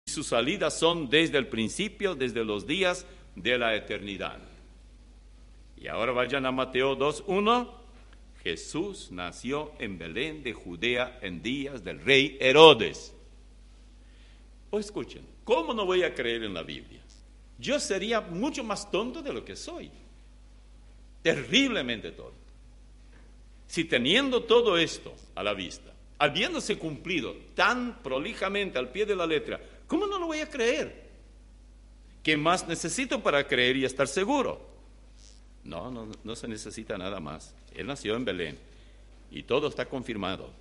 sus salidas son desde el principio, desde los días de la eternidad. Y ahora vayan a Mateo 2:1. Jesús nació en Belén de Judea en días del rey Herodes. O escuchen, ¿cómo no voy a creer en la Biblia? Yo sería mucho más tonto de lo que soy. Terriblemente tonto. Si teniendo todo esto a la vista, habiéndose cumplido tan prolijamente al pie de la letra, ¿cómo no lo voy a creer? ¿Qué más necesito para creer y estar seguro? No se necesita nada más. Él nació en Belén y todo está confirmado.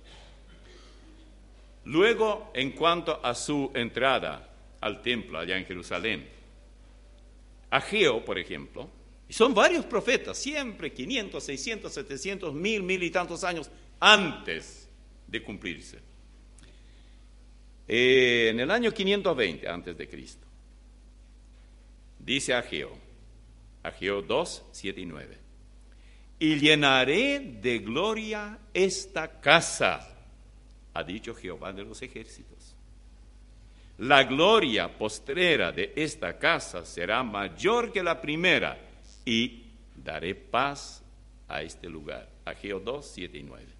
Luego, en cuanto a su entrada al templo allá en Jerusalén, Ageo, por ejemplo, y son varios profetas, siempre 500, 600, 700, 1000 y tantos años antes de cumplirse. En el año 520 antes de Cristo, dice Ageo 2, 7 y 9, y llenaré de gloria esta casa, ha dicho Jehová de los ejércitos. La gloria postrera de esta casa será mayor que la primera, y daré paz a este lugar. Ageo 2, 7 y 9.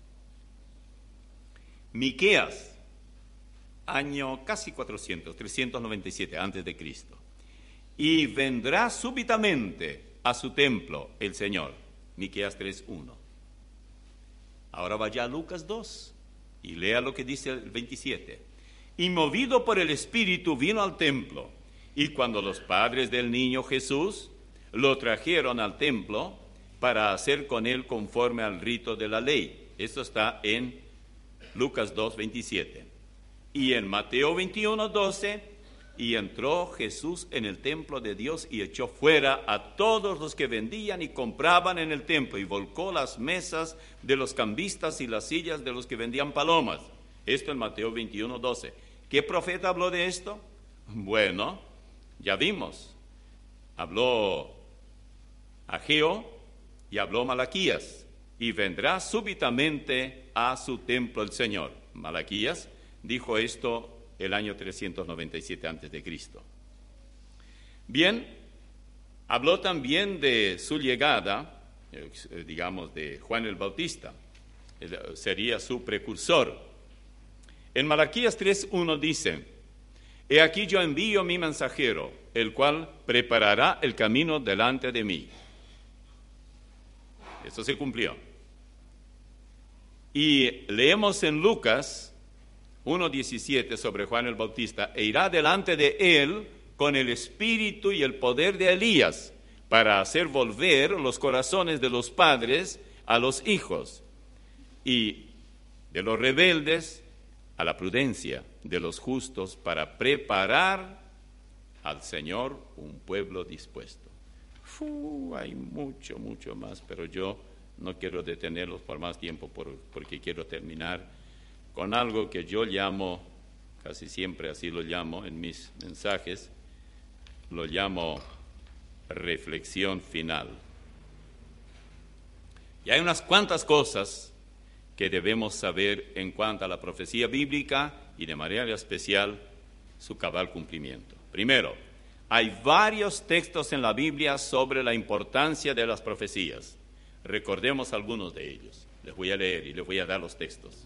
Miqueas, año casi 400, 397 antes de Cristo. Y vendrá súbitamente a su templo el Señor. Miqueas 3:1. Ahora vaya a Lucas 2 y lea lo que dice el 27. Y movido por el Espíritu vino al templo, y cuando los padres del niño Jesús lo trajeron al templo para hacer con él conforme al rito de la ley. Esto está en Lucas 2, 27. Y en Mateo 21, 12, y entró Jesús en el templo de Dios y echó fuera a todos los que vendían y compraban en el templo, y volcó las mesas de los cambistas y las sillas de los que vendían palomas. Esto en Mateo 21, 12. ¿Qué profeta habló de esto? Bueno, ya vimos. Habló Ageo y habló Malaquías. Y vendrá súbitamente a su templo el Señor. Malaquías dijo esto el año 397 antes de Cristo. Bien, habló también de su llegada, digamos, de Juan el Bautista. Sería su precursor. En Malaquías 3:1 dice: He aquí yo envío mi mensajero, el cual preparará el camino delante de mí. Eso se cumplió. Y leemos en Lucas 1:17 sobre Juan el Bautista: E irá delante de él con el espíritu y el poder de Elías, para hacer volver los corazones de los padres a los hijos, y de los rebeldes a la prudencia, de los justos, para preparar al Señor un pueblo dispuesto. Hay mucho más, pero yo no quiero detenerlos por más tiempo porque quiero terminar con algo que yo llamo, casi siempre así lo llamo en mis mensajes, lo llamo reflexión final. Y hay unas cuantas cosas que debemos saber en cuanto a la profecía bíblica y de manera especial su cabal cumplimiento. Primero, hay varios textos en la Biblia sobre la importancia de las profecías. Recordemos algunos de ellos. Les voy a leer y les voy a dar los textos.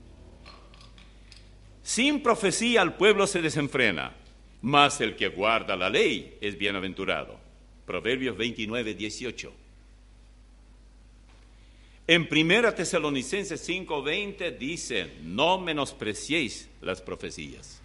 Sin profecía el pueblo se desenfrena, mas el que guarda la ley es bienaventurado. Proverbios 29, 18. En 1 Tesalonicenses 5:20 dice: no menospreciéis las profecías.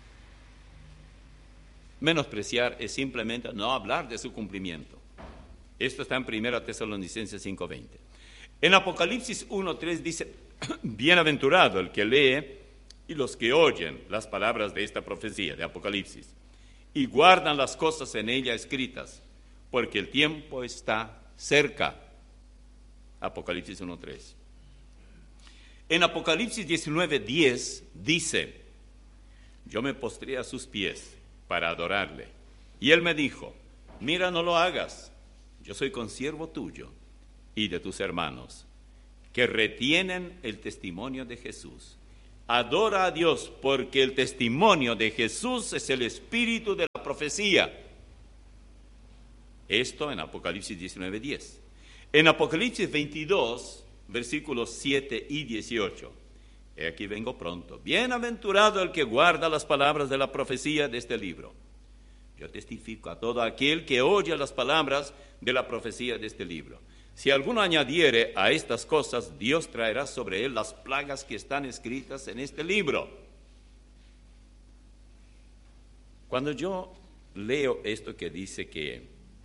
Menospreciar es simplemente no hablar de su cumplimiento. Esto está en 1 Tesalonicenses 5:20. En Apocalipsis 1:3 dice: bienaventurado el que lee y los que oyen las palabras de esta profecía de Apocalipsis y guardan las cosas en ella escritas, porque el tiempo está cerca. Apocalipsis 1:3. En Apocalipsis 19:10 dice: yo me postré a sus pies para adorarle, y él me dijo: mira, no lo hagas, yo soy consiervo tuyo y de tus hermanos, que retienen el testimonio de Jesús. adora a Dios, porque el testimonio de Jesús es el espíritu de la profecía. Esto en Apocalipsis 19:10. En Apocalipsis 22, versículos 7 y 18. He aquí vengo pronto. Bienaventurado el que guarda las palabras de la profecía de este libro. Yo testifico a todo aquel que oye las palabras de la profecía de este libro. Si alguno añadiere a estas cosas, Dios traerá sobre él las plagas que están escritas en este libro. Cuando yo leo esto que dice que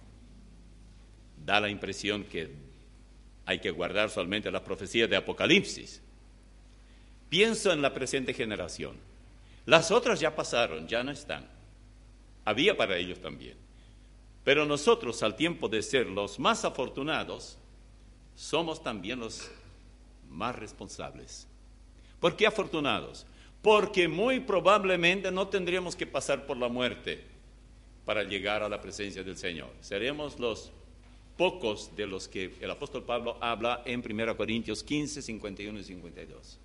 da la impresión que hay que guardar solamente la profecía de Apocalipsis, pienso en la presente generación. Las otras ya pasaron, ya no están. Había para ellos también. Pero nosotros, al tiempo de ser los más afortunados, somos también los más responsables. ¿Por qué afortunados? Porque muy probablemente no tendríamos que pasar por la muerte para llegar a la presencia del Señor. Seremos los pocos de los que el apóstol Pablo habla en 1 Corintios 15, 51 y 52.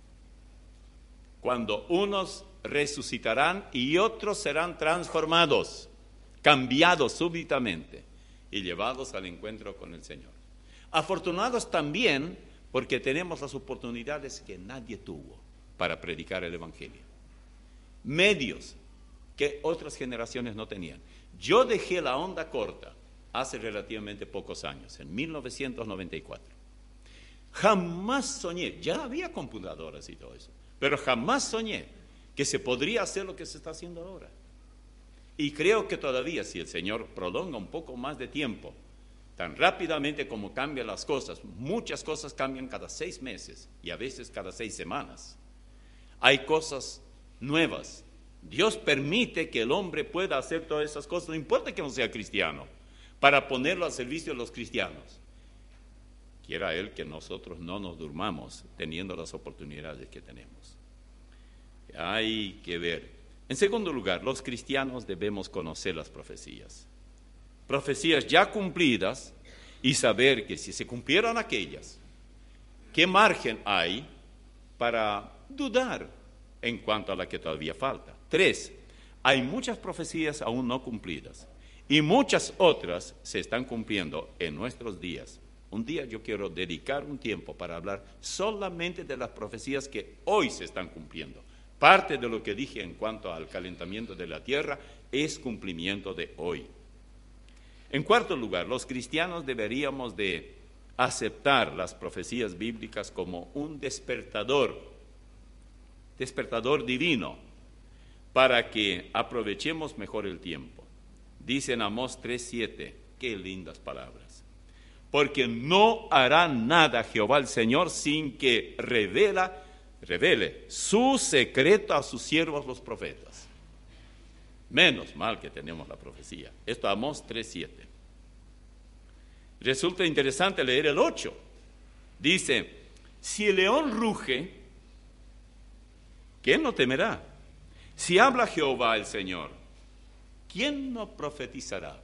Cuando unos resucitarán y otros serán transformados, cambiados súbitamente y llevados al encuentro con el Señor. Afortunados también porque tenemos las oportunidades que nadie tuvo para predicar el Evangelio. Medios que otras generaciones no tenían. Yo dejé la onda corta hace relativamente pocos años, en 1994. Jamás soñé, ya había computadoras y todo eso, pero jamás soñé que se podría hacer lo que se está haciendo ahora. Y creo que todavía, si el Señor prolonga un poco más de tiempo, tan rápidamente como cambian las cosas, muchas cosas cambian cada 6 meses y a veces cada 6 semanas. Hay cosas nuevas. Dios permite que el hombre pueda hacer todas esas cosas, no importa que no sea cristiano, para ponerlo al servicio de los cristianos. Quiera Él que nosotros no nos durmamos teniendo las oportunidades que tenemos. Hay que ver. En segundo lugar, los cristianos debemos conocer las profecías. Profecías ya cumplidas y saber que si se cumplieron aquellas, ¿qué margen hay para dudar en cuanto a la que todavía falta? 3, hay muchas profecías aún no cumplidas y muchas otras se están cumpliendo en nuestros días. Un día yo quiero dedicar un tiempo para hablar solamente de las profecías que hoy se están cumpliendo. Parte de lo que dije en cuanto al calentamiento de la tierra es cumplimiento de hoy. En cuarto lugar, los cristianos deberíamos de aceptar las profecías bíblicas como un despertador divino, para que aprovechemos mejor el tiempo. Dice en Amós 3:7, qué lindas palabras. Porque no hará nada Jehová el Señor sin que revele su secreto a sus siervos los profetas. Menos mal que tenemos la profecía. Esto Amós 3:7. Resulta interesante leer el 8. Dice, si el león ruge, ¿quién no temerá? Si habla Jehová el Señor, ¿quién no profetizará?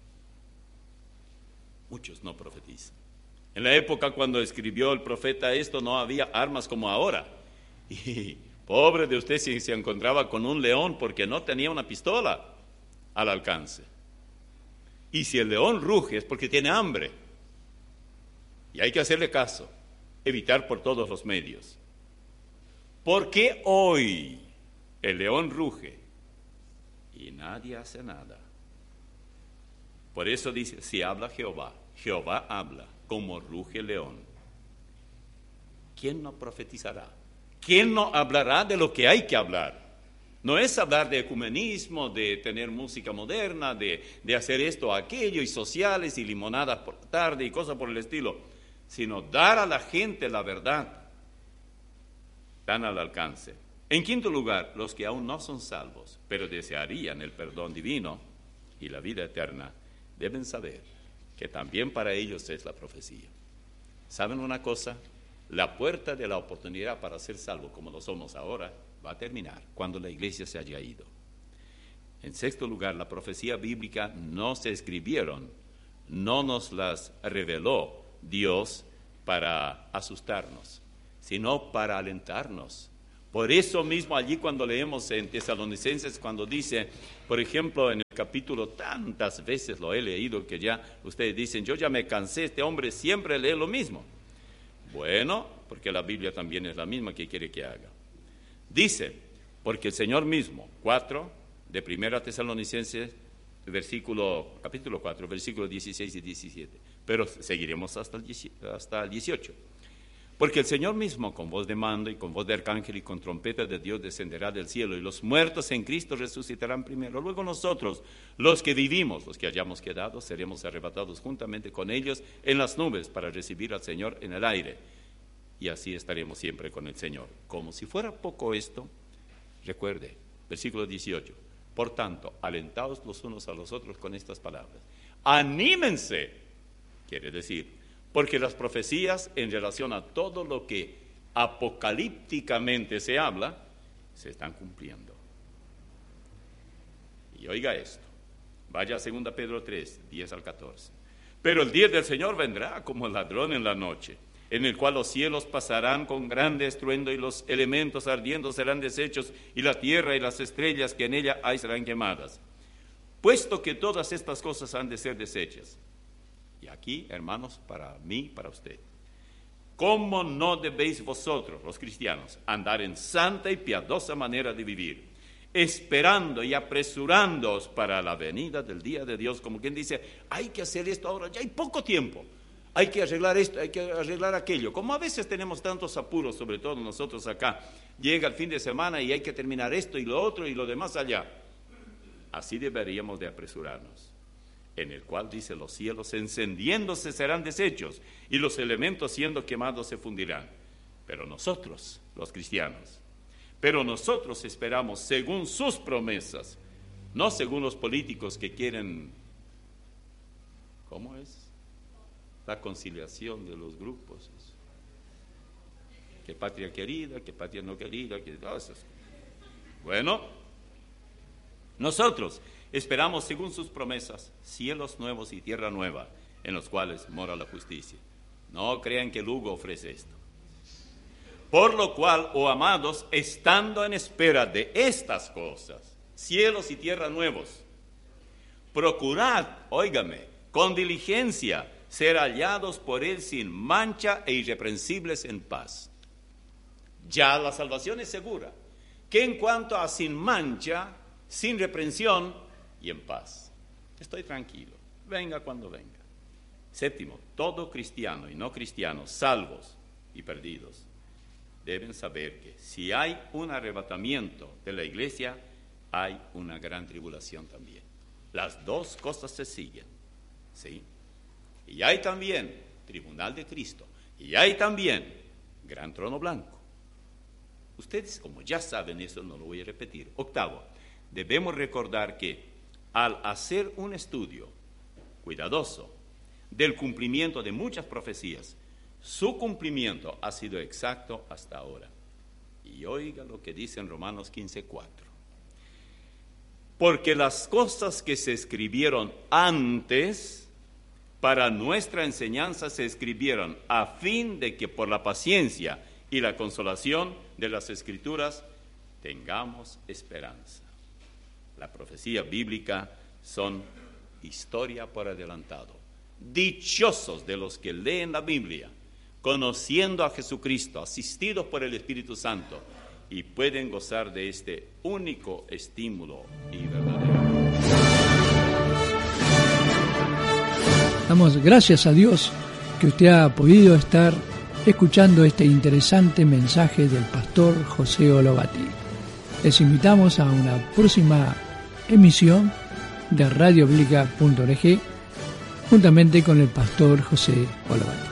Muchos no profetizan. En la época cuando escribió el profeta esto no había armas como ahora. Y pobre de usted si se encontraba con un león porque no tenía una pistola al alcance. Y si el león ruge es porque tiene hambre. Y hay que hacerle caso, evitar por todos los medios. ¿Por qué hoy el león ruge y nadie hace nada? Por eso dice, si habla Jehová, Jehová habla como ruge el león. ¿Quién no profetizará? ¿Quién no hablará de lo que hay que hablar? No es hablar de ecumenismo, de tener música moderna, de hacer esto o aquello, y sociales, y limonadas por la tarde, y cosas por el estilo, sino dar a la gente la verdad tan al alcance. En quinto lugar, los que aún no son salvos, pero desearían el perdón divino y la vida eterna, deben saber que también para ellos es la profecía. ¿Saben una cosa? La puerta de la oportunidad para ser salvo, como lo somos ahora, va a terminar cuando la iglesia se haya ido. En sexto lugar, la profecía bíblica no se escribieron, no nos las reveló Dios para asustarnos, sino para alentarnos. Por eso mismo allí cuando leemos en Tesalonicenses, cuando dice, por ejemplo, en el capítulo, tantas veces lo he leído que ya ustedes dicen, yo ya me cansé, este hombre siempre lee lo mismo. Bueno, porque la Biblia también es la misma que quiere que haga. Dice, porque el Señor mismo, 4 de 1 Tesalonicenses, capítulo 4, versículos 16 y 17, pero seguiremos hasta el 18. Porque el Señor mismo, con voz de mando y con voz de arcángel y con trompeta de Dios, descenderá del cielo, y los muertos en Cristo resucitarán primero. Luego nosotros, los que vivimos, los que hayamos quedado, seremos arrebatados juntamente con ellos en las nubes para recibir al Señor en el aire. Y así estaremos siempre con el Señor. Como si fuera poco esto, recuerde, versículo 18. Por tanto, alentaos los unos a los otros con estas palabras. Anímense, quiere decir, porque las profecías en relación a todo lo que apocalípticamente se habla, se están cumpliendo. Y oiga esto, vaya a 2 Pedro 3, 10 al 14. Pero el día del Señor vendrá como ladrón en la noche, en el cual los cielos pasarán con grande estruendo y los elementos ardiendo serán deshechos y la tierra y las estrellas que en ella hay serán quemadas. Puesto que todas estas cosas han de ser deshechas. Y aquí, hermanos, para mí, para usted. ¿Cómo no debéis vosotros, los cristianos, andar en santa y piadosa manera de vivir, esperando y apresurándoos para la venida del día de Dios? Como quien dice, hay que hacer esto ahora, ya hay poco tiempo. Hay que arreglar esto, hay que arreglar aquello. Como a veces tenemos tantos apuros, sobre todo nosotros acá, llega el fin de semana y hay que terminar esto y lo otro y lo demás allá. Así deberíamos de apresurarnos. En el cual dice, los cielos encendiéndose serán deshechos y los elementos siendo quemados se fundirán. Pero nosotros, los cristianos, esperamos según sus promesas, no según los políticos que quieren, ¿cómo es? La conciliación de los grupos. Que patria querida, que patria no querida, que todas esas cosas. Bueno, nosotros esperamos según sus promesas cielos nuevos y tierra nueva en los cuales mora la justicia. No crean que Lugo ofrece esto. Por lo cual, oh amados, estando en espera de estas cosas, cielos y tierra nuevos, procurad, óigame, con diligencia, ser hallados por él sin mancha e irreprensibles en paz. Ya la salvación es segura, que en cuanto a sin mancha, sin reprensión y en paz. Estoy tranquilo, venga cuando venga. Séptimo, todo cristiano y no cristiano, salvos y perdidos, deben saber que si hay un arrebatamiento de la iglesia, hay una gran tribulación también. Las dos cosas se siguen, ¿sí? Y hay también tribunal de Cristo, y hay también gran trono blanco. Ustedes, como ya saben eso, no lo voy a repetir. Octavo, debemos recordar que al hacer un estudio cuidadoso del cumplimiento de muchas profecías, su cumplimiento ha sido exacto hasta ahora. Y oiga lo que dice en Romanos 15:4. Porque las cosas que se escribieron antes para nuestra enseñanza se escribieron a fin de que por la paciencia y la consolación de las Escrituras tengamos esperanza. La profecía bíblica son historia por adelantado. Dichosos de los que leen la Biblia, conociendo a Jesucristo, asistidos por el Espíritu Santo, y pueden gozar de este único estímulo y verdadero. Damos gracias a Dios que usted ha podido estar escuchando este interesante mensaje del pastor José Olobati. Les invitamos a una próxima emisión de radiobiblica.org juntamente con el pastor José Olobati.